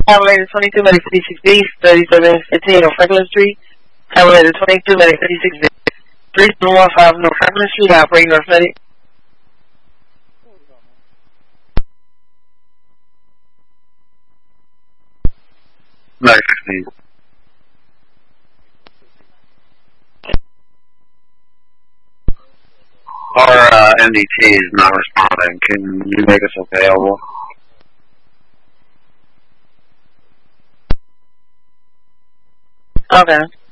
Cavalier 22, medic 56B, 3715 on Franklin Street. Cavalier 22, medic 56B, 3715 North Franklin Street, operating North Medic. Medic 16. Our MDT is not responding. Can you make us available? Okay.